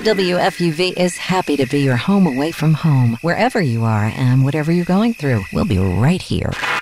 WFUV is happy to be your home away from home. Wherever you are and whatever you're going through, we'll be right here.